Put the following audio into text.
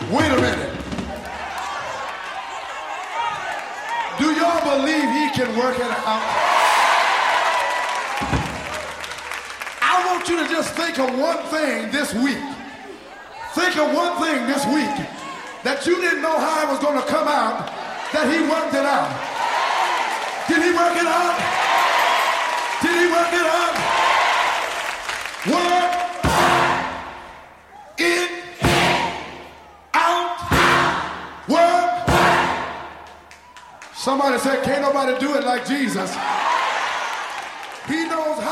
Wait a minute. Do y'all believe he can work it out? I want you to just think of one thing this week. Think of one thing this week that you didn't know how it was going to come out, that he worked it out. Did he work it out? Did he work it out? Work it out. Work. Somebody said, can't nobody do it like Jesus. He knows how.